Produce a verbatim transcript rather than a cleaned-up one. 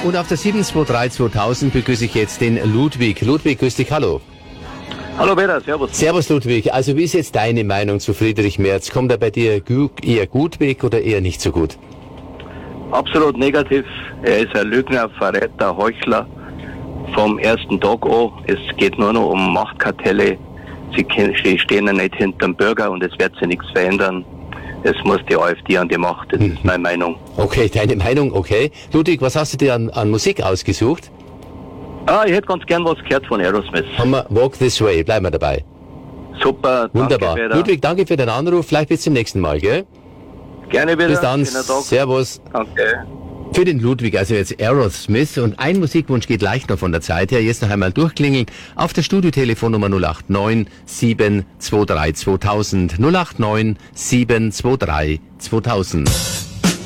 Und auf der sieben zwei drei zweitausend begrüße ich jetzt den Ludwig. Ludwig, grüß dich, hallo. Hallo Peter, servus. Servus Ludwig, also wie ist jetzt deine Meinung zu Friedrich Merz? Kommt er bei dir gu- eher gut weg oder eher nicht so gut? Absolut negativ. Er ist ein Lügner, Verräter, Heuchler vom ersten Tag an. Es geht nur noch um Machtkartelle. Sie ken- sie stehen ja nicht hinterm Bürger und es wird sich nichts verändern. Es muss die AfD an die Macht, das ist meine Meinung. Okay, deine Meinung, okay. Ludwig, was hast du dir an, an Musik ausgesucht? Ah, ich hätte ganz gern was gehört von Aerosmith. Haben wir Walk This Way, bleiben wir dabei. Super, Wunderbar. danke Peter. Ludwig, danke für deinen Anruf, vielleicht bis zum nächsten Mal, gell? Gerne wieder. Bis dann, Schönen Tag. servus. Danke. Für den Ludwig, also jetzt Aerosmith, und ein Musikwunsch geht leicht noch von der Zeit her, jetzt noch einmal durchklingeln auf der Studiotelefonnummer null acht neun sieben zwei drei zweitausend, null acht neun sieben zwei drei zweitausend.